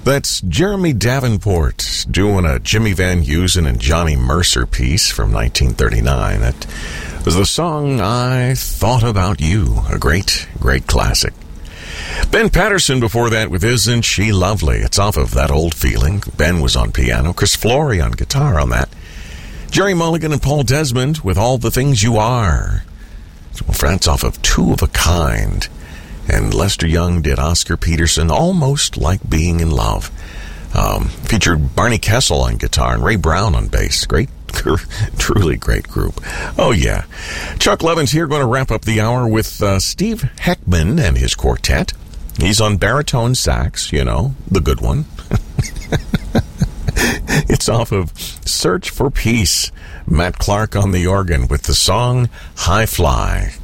That's Jeremy Davenport doing a Jimmy Van Heusen and Johnny Mercer piece from 1939. That was the song I Thought About You, a great, great classic. Ben Patterson before that with Isn't She Lovely? It's off of That Old Feeling. Ben was on piano, Chris Flory on guitar on that. Jerry Mulligan and Paul Desmond with All the Things You Are. Well, that's off of Two of a Kind. And Lester Young did Oscar Peterson, Almost Like Being in Love. Featured Barney Kessel on guitar and Ray Brown on bass. Great, truly great group. Oh, yeah. Chuck Levin's here, going to wrap up the hour with Steve Heckman and his quartet. He's on baritone sax, you know, the good one. It's off of Search for Peace. Matt Clark on the organ with the song High Fly.